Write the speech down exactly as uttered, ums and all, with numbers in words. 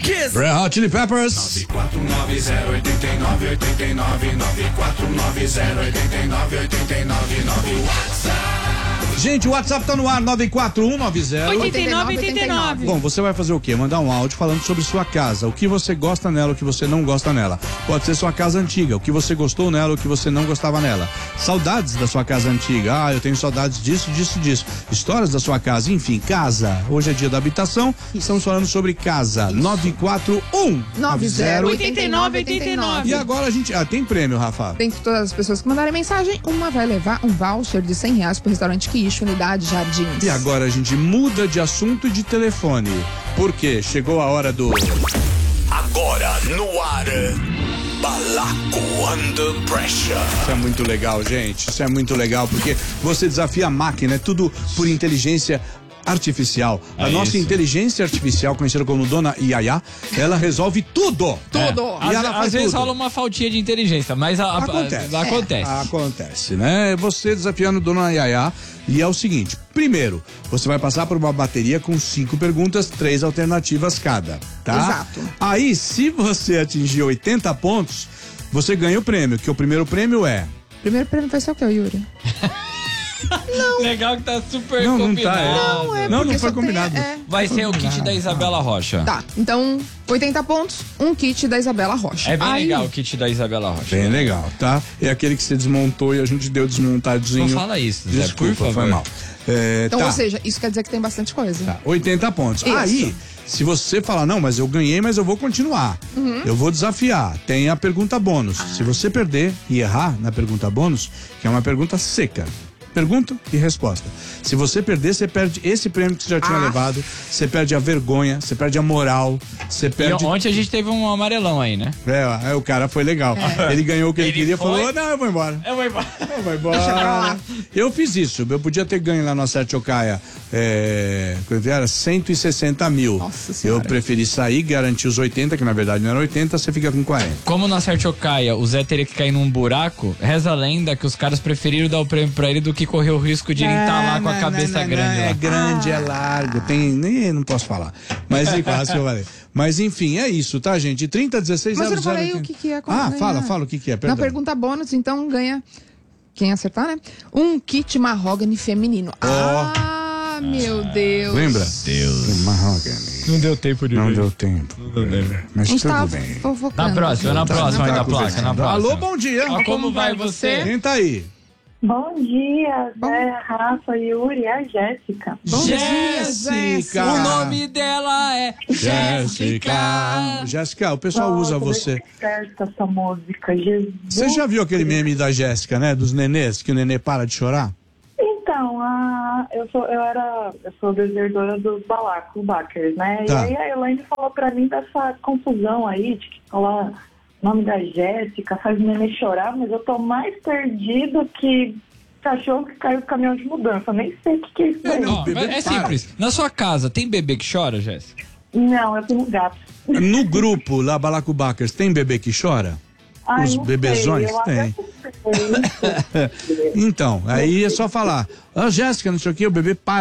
Kiss. Red Hot Chili Peppers. nove quatro nove zero oito nove oito nove nove quatro nove zero oito nove oito nove nove WhatsApp. Gente, o WhatsApp tá no ar, nove quatro um nove zero oito nove oito nove. Bom, você vai fazer o quê? Mandar um áudio falando sobre sua casa, o que você gosta nela, o que você não gosta nela. Pode ser sua casa antiga, o que você gostou nela, o que você não gostava nela. Saudades da sua casa antiga. Ah, eu tenho saudades disso, disso, disso. Histórias da sua casa, enfim, casa. Hoje é dia da habitação, estamos falando sobre casa. nove quatro um nove zero oito nove oito nove. E agora a gente... Ah, tem prêmio, Rafa. Dentre todas as pessoas que mandarem mensagem, uma vai levar um voucher de cem reais pro restaurante Quiche, Unidade Jardins. E agora a gente muda de assunto e de telefone. Porque chegou a hora do... Agora no ar, Balaco Under Pressure. Isso é muito legal, gente. Isso é muito legal, porque você desafia a máquina, é tudo por inteligência artificial. A É nossa isso. inteligência artificial, conhecida como Dona Yaya, ela resolve tudo. Tudo. E Às, ela faz às vezes tudo. rola uma faltinha de inteligência, mas a, a- Acontece. a- acontece. É, acontece, né? Você desafiando Dona Yaya. E é o seguinte: primeiro, você vai passar por uma bateria com cinco perguntas, três alternativas cada, tá? Exato. Aí, se você atingir oitenta pontos, você ganha o prêmio, que o primeiro prêmio é... Primeiro prêmio vai ser o que, Yuri? Legal que tá super Não, não combinado. tá, é. Não, é Não, porque não foi só tem- combinado. é. Vai ser o kit da Isabela Rocha. Tá, então, oitenta pontos, um kit da Isabela Rocha. É bem Aí, legal o kit da Isabela Rocha. Bem legal, tá? É aquele que você desmontou e a gente deu desmontadinho. Não fala isso, Zé, Desculpa, por favor. foi mal. É, Então, tá, ou seja, isso quer dizer que tem bastante coisa. tá, oitenta pontos. Isso. Aí, se você falar, não, mas eu ganhei, mas eu vou continuar. Uhum. Eu vou desafiar. Tem a pergunta bônus. Ah. Se você perder e errar na pergunta bônus, que é uma pergunta seca. Pergunta e resposta. Se você perder, você perde esse prêmio que você já tinha Ah. levado, você perde a vergonha, você perde a moral, você E perde... ontem a gente teve um amarelão aí, né? É, é, o cara foi legal. Ele ganhou o que ele, Ele queria e foi? falou, não, eu vou embora. Eu vou embora. Eu vou embora. Eu fiz isso. Eu podia ter ganho lá no Acerte Ocaia, é, quanto era? cento e sessenta mil. Nossa Eu Senhora. preferi sair, garantir os oitenta, que na verdade não era oitenta, você fica com quarenta. Como na Sertiocaia o Zé teria que cair num buraco, reza a lenda que os caras preferiram dar o prêmio pra ele do que correr o risco de ele estar lá com a cabeça grande É lá. grande, é largo, tem, nem, não posso falar. Mas é quase que eu falei. Mas enfim, é isso, tá, gente? trinta, dezesseis, Mas eu zero, não falei zero, o que, que é. Ah, ganhar. fala, fala o que que é, Na perdão. pergunta bônus, então, ganha, quem acertar, né? Um kit mahogany feminino. Ah, meu Deus. Lembra? Deus. Mahogany. Não deu tempo de Não ver. deu tempo. Mas A gente tudo tá bem. fofocando. Na próxima, na Tá, próxima tá aí, na conversando. próxima, na próxima. Alô, bom dia. Ó, como vai você? Quem tá aí? Bom dia, Zé, Rafa, Yuri e a Jéssica. Bom dia, Jéssica. O nome dela é Jéssica. Jéssica, o pessoal Nossa, usa você. Certa essa música, Jesus. Você já viu aquele meme da Jéssica, né? Dos nenês, que o nenê para de chorar? Então, a, eu, sou, eu era, eu sou desertora dos Balaco Backers, né? Tá. E aí a Elaine falou pra mim dessa confusão aí, de que falar o nome da Jéssica faz o nenê chorar, mas eu tô mais perdido que cachorro que caiu do caminhão de mudança. Eu nem sei o que, que é isso aí. não. Ó, bebê é para. simples. Na sua casa, tem bebê que chora, Jéssica? Não, eu tenho um gato. No grupo lá, Balacubacers, tem bebê que chora? Ai, Os não bebezões sei, eu tem. até sei. Então, aí é só falar. Ah, Jéssica, não sei o que, o bebê para.